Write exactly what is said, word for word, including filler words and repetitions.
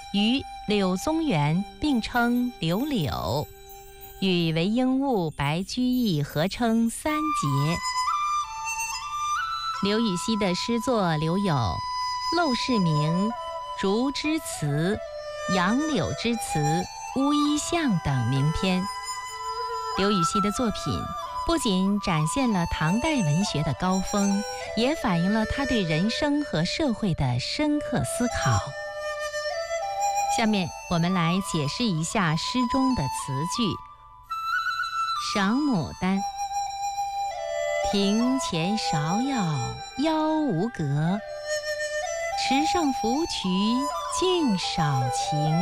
与柳宗元并称柳柳，与韦应物、白居易合称三杰。刘禹锡的诗作留有《陋室铭》《竹枝词》《杨柳之词》《乌衣巷》等名篇。刘禹锡的作品不仅展现了唐代文学的高峰，也反映了他对人生和社会的深刻思考。下面我们来解释一下诗中的词句。赏牡丹，庭前芍药妖无格，池上芙蕖净少情。